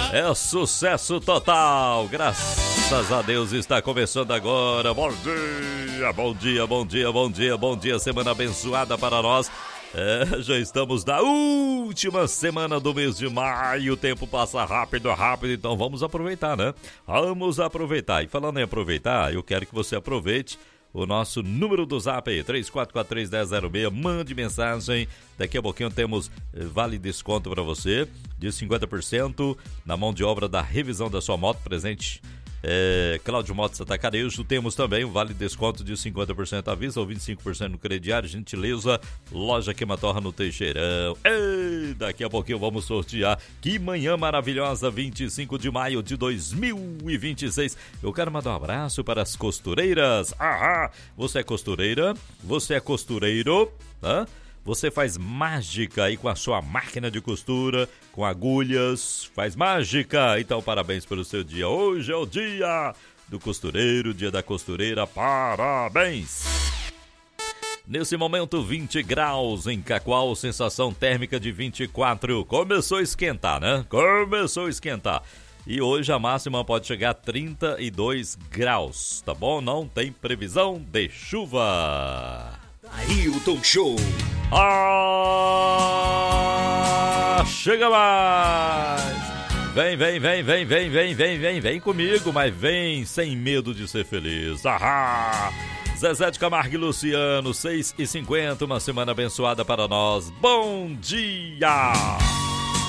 É sucesso total, graças a Deus está começando agora. Bom dia, bom dia, bom dia, bom dia, bom dia, semana abençoada para nós. Já estamos na última semana do mês de maio, o tempo passa rápido, então vamos aproveitar, né? Vamos aproveitar. E falando em aproveitar, eu quero que você aproveite o nosso número do zap aí, 34431006, mande mensagem. Daqui a pouquinho temos vale desconto para você de 50% na mão de obra da revisão da sua moto, presente Cláudio Motos Atacarejo. Temos também o vale desconto de 50% à vista ou 25% no crediário, gentileza, loja Queima-Torra no Teixeirão. Ei, daqui a pouquinho vamos sortear. Que manhã maravilhosa, 25 de maio de 2026. Eu quero mandar um abraço para as costureiras. Você é costureira? Você é costureiro? Você faz mágica aí com a sua máquina de costura, com agulhas, faz mágica. Então, parabéns pelo seu dia. Hoje é o dia do costureiro, dia da costureira. Parabéns! Nesse momento, 20 graus em Cacoal, sensação térmica de 24. Começou a esquentar, né? Começou a esquentar. E hoje a máxima pode chegar a 32 graus, tá bom? Não tem previsão de chuva. Ailton Show. Chega mais! Vem comigo, mas vem sem medo de ser feliz. Zezé de Camargo e Luciano, 6h50, uma semana abençoada para nós. Bom dia!